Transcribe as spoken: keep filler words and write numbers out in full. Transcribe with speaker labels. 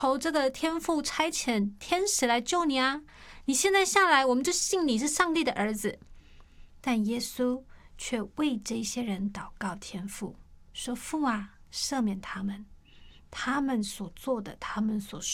Speaker 1: 求这个天父差遣天使来救你啊！你现在下来，我们就信你是上帝的儿子。”但耶稣却为这些人祷告天父，说：“父啊，赦免他们，他们所做的，他们所